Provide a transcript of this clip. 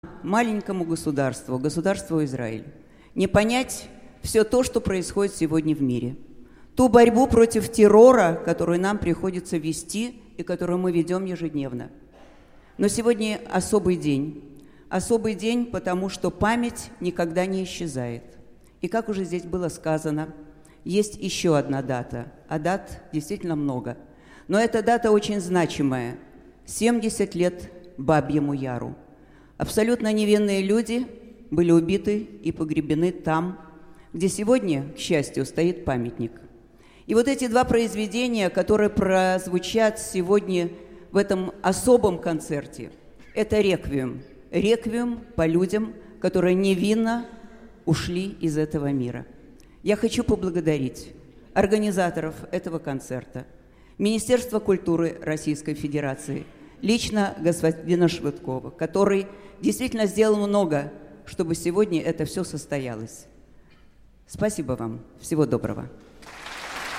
маленькому государству, государству Израиль, не понять все то, что происходит сегодня в мире. Ту борьбу против террора, которую нам приходится вести и которую мы ведем ежедневно. Но сегодня особый день. Особый день, потому что память никогда не исчезает. И как уже здесь было сказано, есть еще одна дата, а дат действительно много. Но эта дата очень значимая. 70 лет Бабьему Яру. Абсолютно невинные люди были убиты и погребены там, где сегодня, к счастью, стоит памятник. И вот эти два произведения, которые прозвучат сегодня в этом особом концерте, это реквием. Реквием по людям, которые невинно ушли из этого мира. Я хочу поблагодарить организаторов этого концерта, Министерство культуры Российской Федерации, лично господина Швыдкова, который действительно сделал много, чтобы сегодня это все состоялось. Спасибо вам. Всего доброго.